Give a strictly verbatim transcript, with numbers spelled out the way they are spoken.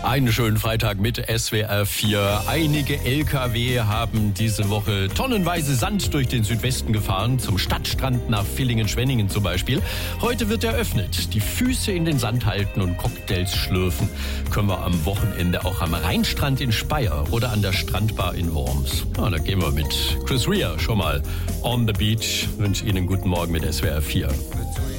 Einen schönen Freitag mit S W R vier. Einige L K W haben diese Woche tonnenweise Sand durch den Südwesten gefahren, zum Stadtstrand nach Villingen-Schwenningen zum Beispiel. Heute wird eröffnet. Die Füße in den Sand halten und Cocktails schlürfen können wir am Wochenende auch am Rheinstrand in Speyer oder an der Strandbar in Worms. Ja, da gehen wir mit Chris Rea schon mal on the beach. Ich wünsche Ihnen einen guten Morgen mit S W R vier.